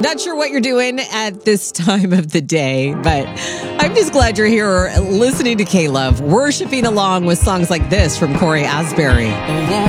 Not sure what you're doing at this time of the day, but I'm just glad you're here listening to K-Love, worshiping along with songs like this from Corey Asbury.